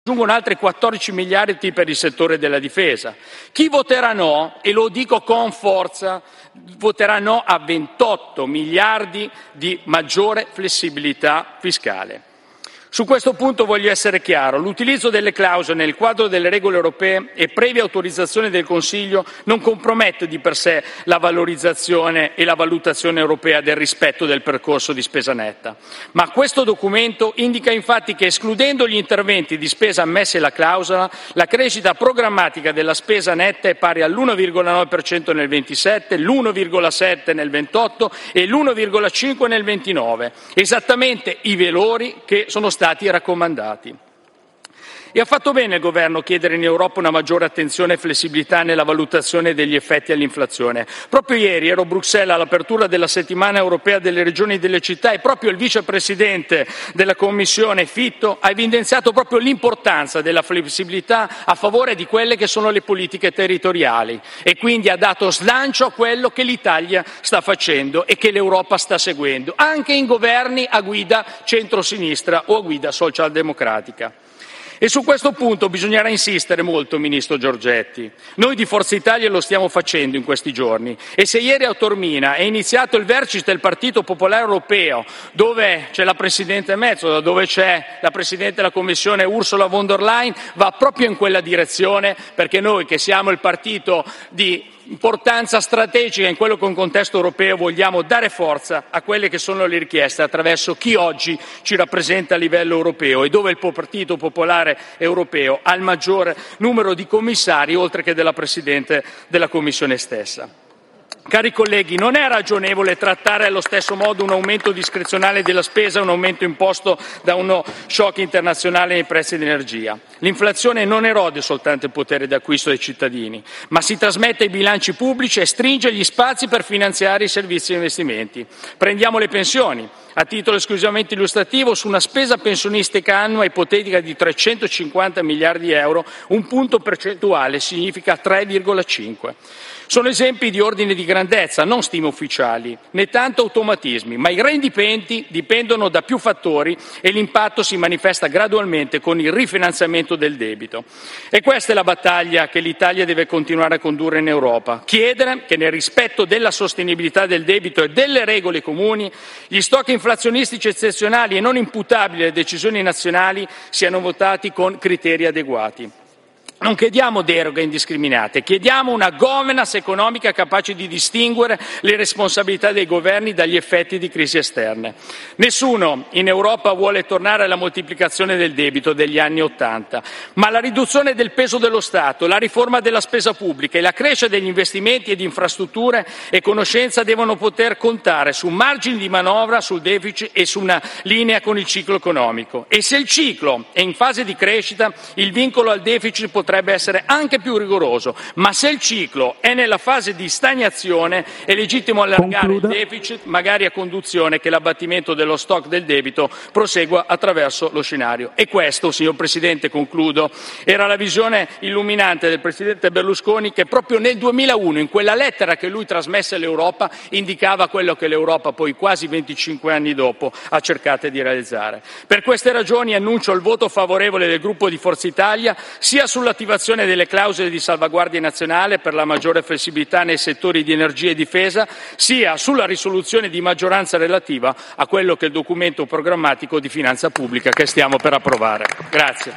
aggiungono altri 14 miliardi per il settore della difesa. Chi voterà no, e lo dico con forza, voterà no a 28 miliardi di maggiore flessibilità fiscale. Su questo punto voglio essere chiaro: l'utilizzo delle clausole nel quadro delle regole europee e previa autorizzazione del Consiglio non compromette di per sé la valorizzazione e la valutazione europea del rispetto del percorso di spesa netta. Ma questo documento indica infatti che, escludendo gli interventi di spesa ammessi alla clausola, la crescita programmatica della spesa netta è pari all'1,9% nel 27, l'1,7 nel 28 e l'1,5 nel 29, esattamente i valori che sono stati raccomandati. E ha fatto bene il Governo a chiedere in Europa una maggiore attenzione e flessibilità nella valutazione degli effetti all'inflazione. Proprio ieri ero a Bruxelles all'apertura della settimana europea delle regioni e delle città e proprio il vicepresidente della Commissione Fitto ha evidenziato proprio l'importanza della flessibilità a favore di quelle che sono le politiche territoriali e quindi ha dato slancio a quello che l'Italia sta facendo e che l'Europa sta seguendo, anche in governi a guida centrosinistra o a guida socialdemocratica. E su questo punto bisognerà insistere molto, Ministro Giorgetti. Noi di Forza Italia lo stiamo facendo in questi giorni e se ieri a Taormina è iniziato il vertice del Partito Popolare Europeo, dove c'è la Presidente Metsola, dove c'è la Presidente della Commissione Ursula von der Leyen, va proprio in quella direzione, perché noi che siamo il partito di importanza strategica in quello che è un contesto europeo vogliamo dare forza a quelle che sono le richieste attraverso chi oggi ci rappresenta a livello europeo e dove il Partito Popolare Europeo ha il maggiore numero di commissari oltre che della Presidente della Commissione stessa. Cari colleghi, non è ragionevole trattare allo stesso modo un aumento discrezionale della spesa e un aumento imposto da uno shock internazionale nei prezzi dell'energia. L'inflazione non erode soltanto il potere d'acquisto dei cittadini, ma si trasmette ai bilanci pubblici e stringe gli spazi per finanziare i servizi e investimenti. Prendiamo le pensioni. A titolo esclusivamente illustrativo, su una spesa pensionistica annua ipotetica di 350 miliardi di euro, un punto percentuale significa 3,5. Sono esempi di ordine di grandezza, non stime ufficiali, né tanto automatismi, ma i rendimenti dipendono da più fattori e l'impatto si manifesta gradualmente con il rifinanziamento del debito. E questa è la battaglia che l'Italia deve continuare a condurre in Europa. Chiedere che nel rispetto della sostenibilità del debito e delle regole comuni, gli stock inflazionistici eccezionali e non imputabili alle decisioni nazionali siano votati con criteri adeguati. Non chiediamo deroghe indiscriminate, chiediamo una governance economica capace di distinguere le responsabilità dei governi dagli effetti di crisi esterne. Nessuno in Europa vuole tornare alla moltiplicazione del debito degli anni '80, ma la riduzione del peso dello Stato, la riforma della spesa pubblica e la crescita degli investimenti ed infrastrutture e conoscenza devono poter contare su margini di manovra, sul deficit e su una linea con il ciclo economico. E se il ciclo è in fase di crescita, il vincolo al deficit potrebbe essere anche più rigoroso, ma se il ciclo è nella fase di stagnazione è legittimo allargare il deficit, magari a condizione che l'abbattimento dello stock del debito prosegua attraverso lo scenario. E questo, signor Presidente, concludo, era la visione illuminante del Presidente Berlusconi che proprio nel 2001, in quella lettera che lui trasmesse all'Europa, indicava quello che l'Europa poi quasi 25 anni dopo ha cercato di realizzare. Per queste ragioni annuncio il voto favorevole del gruppo di Forza Italia sia sull'attivazione delle clausole di salvaguardia nazionale per la maggiore flessibilità nei settori di energia e difesa, sia sulla risoluzione di maggioranza relativa a quello che è il documento programmatico di finanza pubblica che stiamo per approvare. Grazie.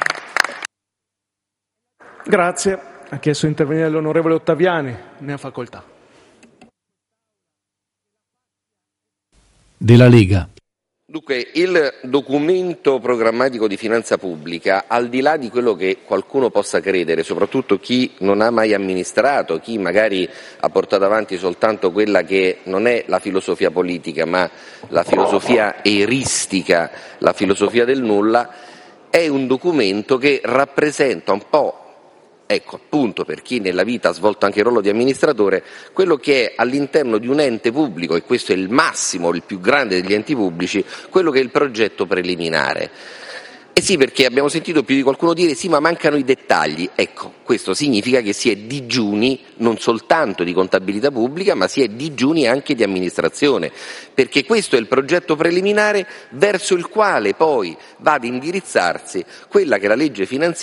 Grazie. Ha chiesto di intervenire l'onorevole Ottaviani. Ne ha facoltà. Della Lega. Dunque, il documento programmatico di finanza pubblica, al di là di quello che qualcuno possa credere, soprattutto chi non ha mai amministrato, chi magari ha portato avanti soltanto quella che non è la filosofia politica, ma la filosofia eristica, la filosofia del nulla, è un documento che rappresenta un po', ecco, appunto, per chi nella vita ha svolto anche il ruolo di amministratore, quello che è all'interno di un ente pubblico, e questo è il massimo, il più grande degli enti pubblici, quello che è il progetto preliminare. E sì, perché abbiamo sentito più di qualcuno dire sì, ma mancano i dettagli. Ecco, questo significa che si è digiuni non soltanto di contabilità pubblica, ma si è digiuni anche di amministrazione, perché questo è il progetto preliminare verso il quale poi va ad indirizzarsi quella che è la legge finanziaria